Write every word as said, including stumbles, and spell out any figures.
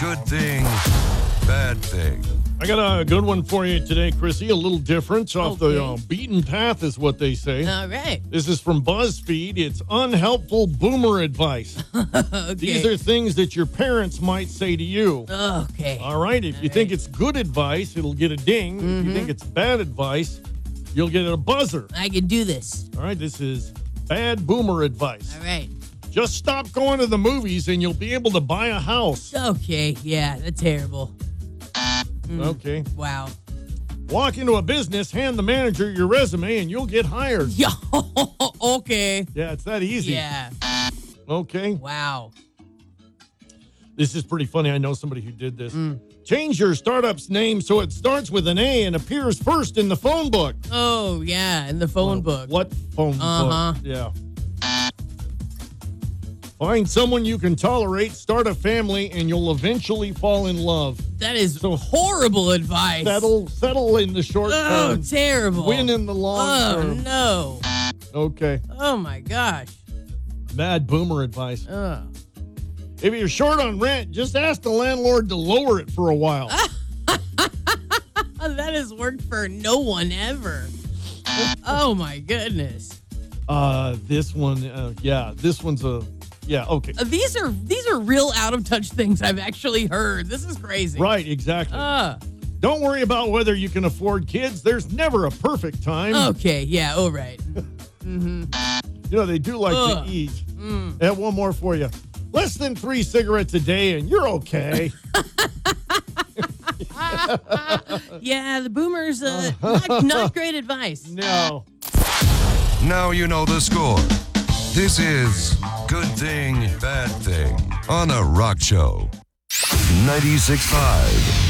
Good thing, bad thing. I got a good one for you today, Chrissy. A little different off the Okay. uh, beaten path is what they say. All right. This is from BuzzFeed. It's unhelpful boomer advice. Okay. These are things that your parents might say to you. Okay. All right. If All you think right. it's good advice, it'll get a ding. If you think it's bad advice, you'll get a buzzer. I can do this. All right. This is bad boomer advice. All right. Just stop going to the movies and you'll be able to buy a house. Okay. Yeah, that's terrible. Okay. Wow. Walk into a business, hand the manager your resume, and you'll get hired. Yo. Okay. Yeah, it's that easy. Yeah. Okay. Wow. This is pretty funny. I know somebody who did this. Change your startup's name so it starts with an A and appears first in the phone book. Oh yeah, in the phone book. What phone Uh-huh. book? Yeah. Find someone you can tolerate, start a family, and you'll eventually fall in love. That is So- horrible advice. Settle, settle in the short Oh, term. terrible. Win in the long Oh term. no. Okay. Oh my gosh. Bad boomer advice. Oh. If you're short on rent, just ask the landlord to lower it for a while. That has worked for no one ever. Oh my goodness. Uh, this one, uh, yeah, this one's a, yeah, okay. Uh, These are these are real out of touch things I've actually heard. This is crazy. Right, exactly. Uh, Don't worry about whether you can afford kids. There's never a perfect time. okay, yeah, all right. You know, they do like Ugh. to eat. And one more for you. Less than three cigarettes a day and you're okay. Yeah, the boomers, uh, not, not great advice. No. Now you know the score. This is Good Thing, Bad Thing on a rock show. ninety-six point five